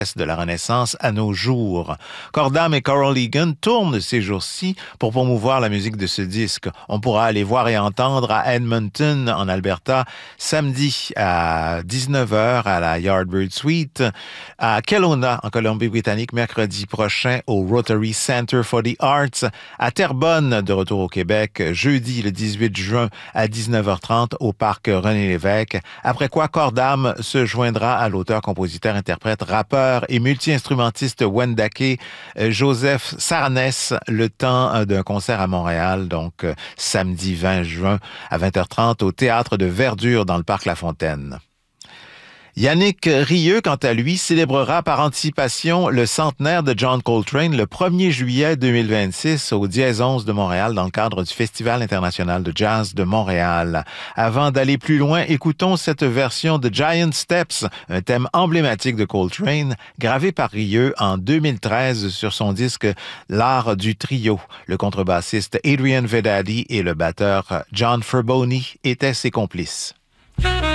de la Renaissance à nos jours. Cordam et Carol Egan tournent ces jours-ci pour promouvoir la musique de ce disque. On pourra aller voir et entendre à Edmonton, en Alberta, samedi à 19h à la Yardbird Suite, à Kelowna, en Colombie-Britannique, mercredi prochain au Rotary Centre for the Arts, à Terrebonne, de retour au Québec, jeudi le 18 juin à 19h30 au parc René-Lévesque, après quoi Cordam se joindra à l'auteur, compositeur, interprète, rappeur et multi-instrumentiste Wendake Joseph Sarnès le temps d'un concert à Montréal, donc samedi 20 juin à 20h30 au Théâtre de Verdure dans le parc La Fontaine. Yannick Rieu, quant à lui, célébrera par anticipation le centenaire de John Coltrane le 1er juillet 2026 au Dièse 11 de Montréal dans le cadre du Festival international de jazz de Montréal. Avant d'aller plus loin, écoutons cette version de Giant Steps, un thème emblématique de Coltrane, gravé par Rieu en 2013 sur son disque L'art du trio. Le contrebassiste Adrian Vedadi et le batteur John Ferboni étaient ses complices.